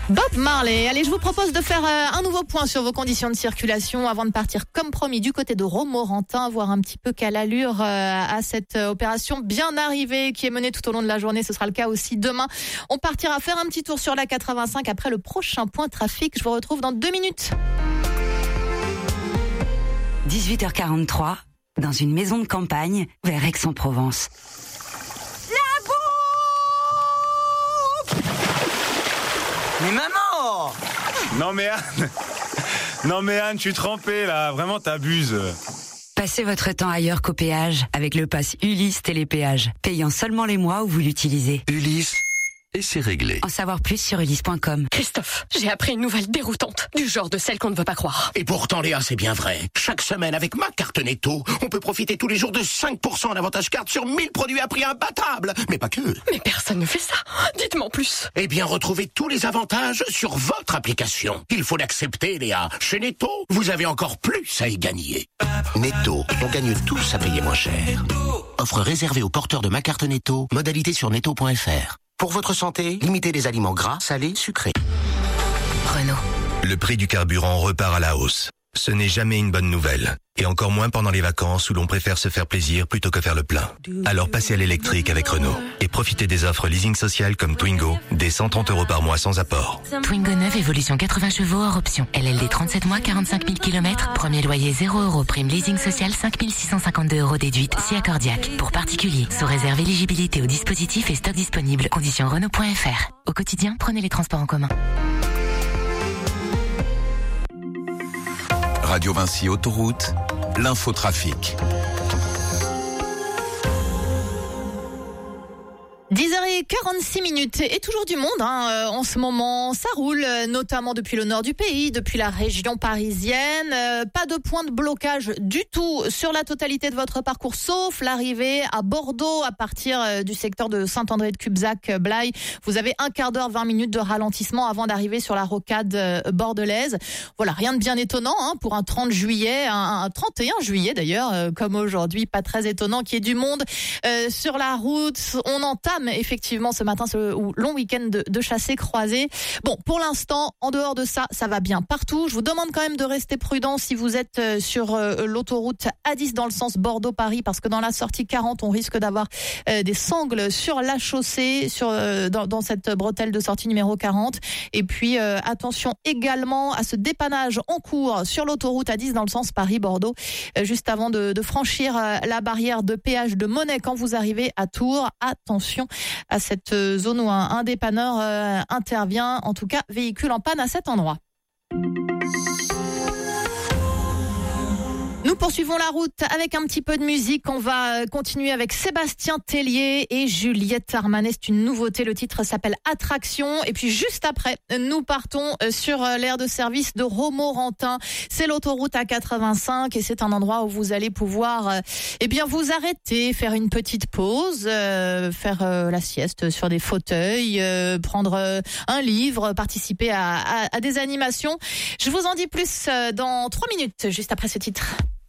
Bob Marley. Allez, je vous propose de faire un nouveau point sur vos conditions de circulation avant de partir comme promis du côté de Romorantin, voir un petit peu quelle allure à cette opération bien arrivée qui est menée tout au long de la journée. Ce sera le cas aussi demain. On partira faire un petit tour sur la 85 après le prochain point trafic. Je vous retrouve dans 2 minutes. 18h43, dans une maison de campagne vers Aix-en-Provence. Mais maman! Non mais Anne, je suis trempé là, vraiment t'abuses. Passez votre temps ailleurs qu'au péage avec le pass Ulysse Télépéage, payant seulement les mois où vous l'utilisez. Ulysse, et c'est réglé. En savoir plus sur ulysse.com. Christophe, j'ai appris une nouvelle déroutante, du genre de celle qu'on ne veut pas croire. Et pourtant, Léa, c'est bien vrai. Chaque semaine, avec ma carte Netto, on peut profiter tous les jours de 5% en avantage carte sur 1000 produits à prix imbattable. Mais pas que. Mais personne ne fait ça. Dites-moi en plus. Eh bien, retrouvez tous les avantages sur votre application. Il faut l'accepter, Léa. Chez Netto, vous avez encore plus à y gagner. Netto, on gagne tous à payer moins cher. Offre réservée aux porteurs de ma carte Netto. Modalité sur netto.fr. Pour votre santé, limitez les aliments gras, salés, sucrés. Renault. Le prix du carburant repart à la hausse. Ce n'est jamais une bonne nouvelle. Et encore moins pendant les vacances où l'on préfère se faire plaisir plutôt que faire le plein. Alors passez à l'électrique avec Renault. Et profitez des offres leasing social comme Twingo, dès 130 € par mois sans apport. Twingo 9, évolution 80 chevaux hors option. LLD 37 mois, 45 000 km. Premier loyer 0 €. Prime leasing social 5 652 € déduite. Si accordiaque. Pour particuliers. Sous réserve éligibilité au dispositif et stock disponible. Conditions Renault.fr. Au quotidien, prenez les transports en commun. Radio Vinci Autoroute, l'infotrafic. 10h46 et toujours du monde en ce moment. Ça roule, notamment depuis le nord du pays, depuis la région parisienne. Pas de point de blocage du tout sur la totalité de votre parcours, sauf l'arrivée à Bordeaux à partir du secteur de Saint-André-de-Cubzac-Blaye. Vous avez un quart d'heure, 20 minutes de ralentissement avant d'arriver sur la rocade bordelaise. Voilà, rien de bien étonnant pour un 30 juillet, un 31 juillet d'ailleurs, comme aujourd'hui. Pas très étonnant qu'il y ait du monde sur la route. On entame effectivement ce matin ce long week-end de chassés-croisés. Bon, pour l'instant, en dehors de ça, ça va bien partout. Je vous demande quand même de rester prudent si vous êtes sur l'autoroute A10 dans le sens Bordeaux-Paris, parce que dans la sortie 40, on risque d'avoir des sangles sur la chaussée, dans cette bretelle de sortie numéro 40. Et puis, attention également à ce dépannage en cours sur l'autoroute A10 dans le sens Paris-Bordeaux, juste avant de franchir la barrière de péage de Monnet quand vous arrivez à Tours. Attention à cette zone où un dépanneur intervient. En tout cas, véhicule en panne à cet endroit. Nous poursuivons la route avec un petit peu de musique. On va continuer avec Sébastien Tellier et Juliette Armanet. C'est une nouveauté. Le titre s'appelle Attraction. Et puis juste après, nous partons sur l'aire de service de Romorantin. C'est l'autoroute A85 et c'est un endroit où vous allez pouvoir vous arrêter, faire une petite pause, faire la sieste sur des fauteuils, prendre un livre, participer à des animations. Je vous en dis plus dans 3 minutes, juste après ce titre.